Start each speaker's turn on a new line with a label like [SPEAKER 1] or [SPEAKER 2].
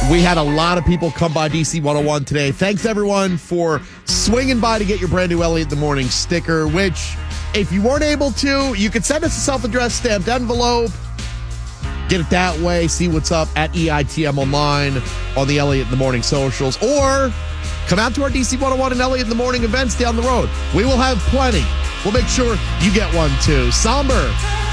[SPEAKER 1] We had a lot of people come by DC 101 today. Thanks, everyone, for swinging by to get your brand new Elliott in the Morning sticker, which, if you weren't able to, you could send us a self-addressed stamped envelope. Get it that way. See what's up at EITM Online on the Elliott in the Morning socials. Or come out to our DC 101 and Elliott in the Morning events down the road. We will have plenty. We'll make sure you get one, too. Somber